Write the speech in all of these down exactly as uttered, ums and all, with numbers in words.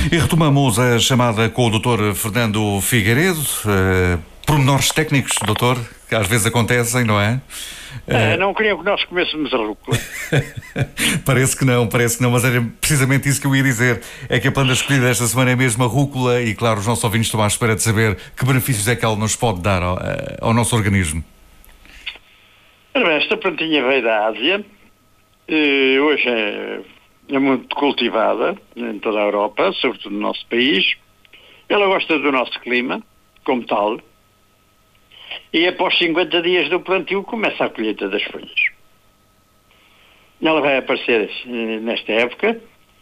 E retomamos a chamada com o doutor Fernando Figueiredo. Uh, pormenores técnicos, doutor, que às vezes acontecem, não é? Uh... Não queriam que nós comêssemos a rúcula. Parece que não, parece que não, mas era precisamente isso que eu ia dizer. É que a planta escolhida esta semana é mesmo a rúcula e, claro, os nossos ouvintes estão à espera de saber que benefícios é que ela nos pode dar ao, ao nosso organismo. Esta plantinha veio da Ásia. Uh, hoje é... é muito cultivada em toda a Europa, sobretudo no nosso país. Ela gosta do nosso clima, como tal. E após cinquenta dias do plantio começa a colheita das folhas. Ela vai aparecer nesta época.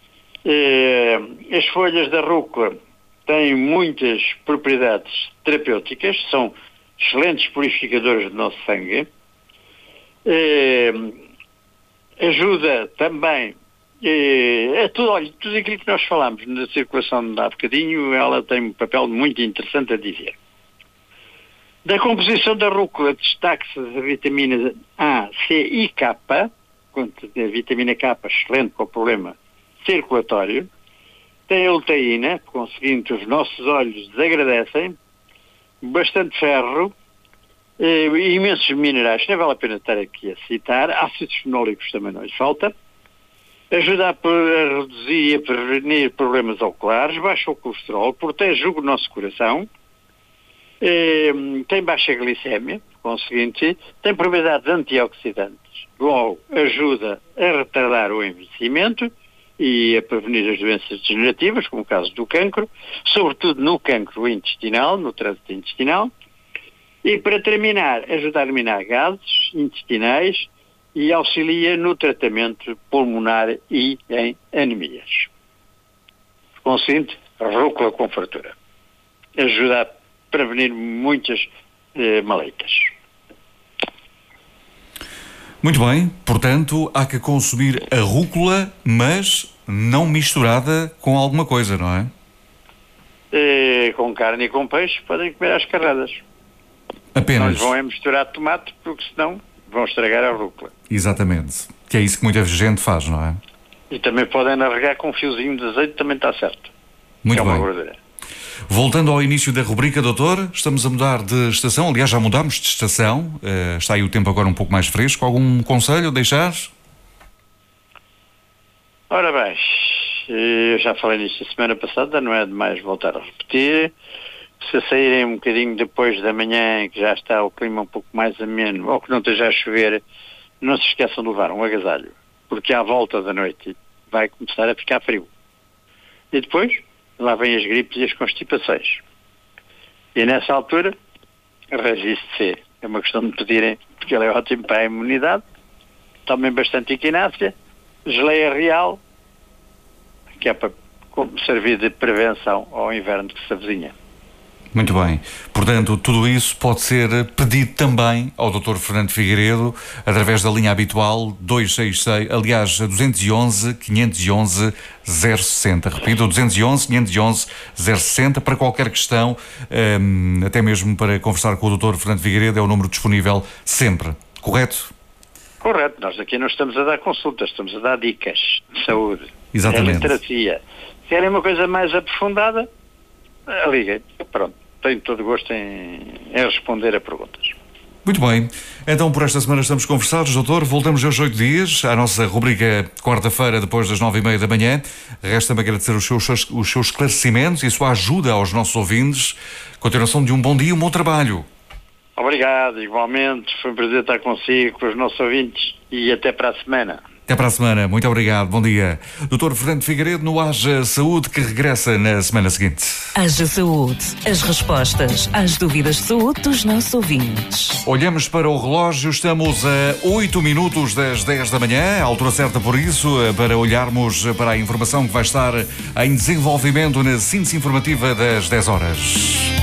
As folhas da rúcula têm muitas propriedades terapêuticas, são excelentes purificadores do nosso sangue. Ajuda também É, é tudo, olha, tudo aquilo que nós falamos na circulação de há bocadinho, ela tem um papel muito interessante a dizer. Da composição da rúcula destaque-se a vitamina A, C e K, a vitamina K excelente para o problema circulatório. Tem a luteína, conseguindo os nossos olhos desagradecem, bastante ferro, eh, imensos minerais, não vale a pena estar aqui a citar, ácidos fenólicos também não lhe falta. Ajuda a, a reduzir e a prevenir problemas oculares, baixa o colesterol, protege o nosso coração, eh, tem baixa glicémia, conseguinte, tem propriedades antioxidantes, logo ajuda a retardar o envelhecimento e a prevenir as doenças degenerativas, como o caso do cancro, sobretudo no cancro intestinal, no trânsito intestinal, e para terminar, ajuda a eliminar gases intestinais, e auxilia no tratamento pulmonar e em anemias. Conseguinte, rúcula com fartura. Ajuda a prevenir muitas eh, maleitas. Muito bem, portanto, há que consumir a rúcula, mas não misturada com alguma coisa, não é? Eh, com carne e com peixe podem comer às carradas. Apenas. Não lhes vão é misturar tomate, porque senão vão estragar a rúcula. Exatamente. Que é isso que muita gente faz, não é? E também podem narregar com um fiozinho de azeite, também está certo. Muito é uma bem. gordura. Voltando ao início da rubrica, doutor, estamos a mudar de estação. Aliás, já mudámos de estação. Uh, está aí o tempo agora um pouco mais fresco. Algum conselho a deixar? Ora bem, eu já falei nisto a semana passada, não é demais voltar a repetir. Se saírem um bocadinho depois da manhã, que já está o clima um pouco mais ameno, ou que não esteja a chover, não se esqueçam de levar um agasalho, porque à volta da noite vai começar a ficar frio. E depois, lá vêm as gripes e as constipações. E nessa altura, registe-se. É uma questão de pedirem, porque ele é ótimo para a imunidade. Tomem bastante equinácea, geleia real, que é para servir de prevenção ao inverno que se avizinha. Muito bem. Portanto, tudo isso pode ser pedido também ao doutor Fernando Figueiredo através da linha habitual dois seis seis, aliás, duzentos e onze, quinhentos e onze, zero sessenta. Repito, duzentos e onze, quinhentos e onze, zero sessenta. Para qualquer questão, um, até mesmo para conversar com o doutor Fernando Figueiredo, é o número disponível sempre. Correto? Correto. Nós aqui não estamos a dar consultas, estamos a dar dicas de saúde. Exatamente. É literacia. Se querem uma coisa mais aprofundada, liguem. Pronto. Tenho todo o gosto em, em responder a perguntas. Muito bem. Então, por esta semana estamos conversados, doutor. Voltamos aos oito dias, à nossa rubrica quarta-feira, depois das nove e meia da manhã. Resta-me agradecer os seus, os seus esclarecimentos e a sua ajuda aos nossos ouvintes. Continuação de um bom dia e um bom trabalho. Obrigado, igualmente. Foi um prazer estar consigo, com os nossos ouvintes, e até para a semana. Até para a semana. Muito obrigado. Bom dia. doutor Fernando Figueiredo no Haja Saúde, que regressa na semana seguinte. Haja Saúde. As respostas às dúvidas de saúde dos nossos ouvintes. Olhamos para o relógio. Estamos a oito minutos das dez da manhã. A altura certa por isso, para olharmos para a informação que vai estar em desenvolvimento na síntese informativa das dez horas.